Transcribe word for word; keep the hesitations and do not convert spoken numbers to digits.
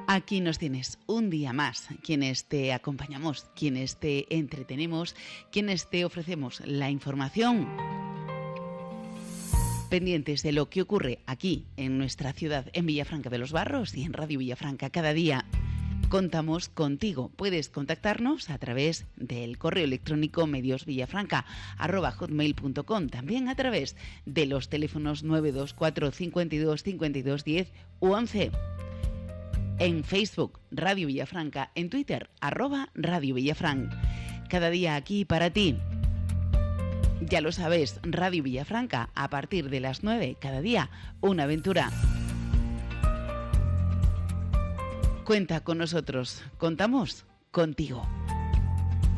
Aquí nos tienes un día más, quienes te acompañamos, quienes te entretenemos, quienes te ofrecemos la información, pendientes de lo que ocurre aquí en nuestra ciudad, en Villafranca de los Barros y en Radio Villafranca cada día. Contamos contigo. Puedes contactarnos a través del correo electrónico mediosvillafranca arroba hotmail punto com, también a través de los teléfonos nueve dos cuatro, cincuenta y dos, cincuenta y dos, diez u once. En Facebook, Radio Villafranca, en Twitter, arroba Radio Villafranca. Cada día aquí para ti. Ya lo sabes, Radio Villafranca, a partir de las nueve, cada día, una aventura. Cuenta con nosotros, contamos contigo.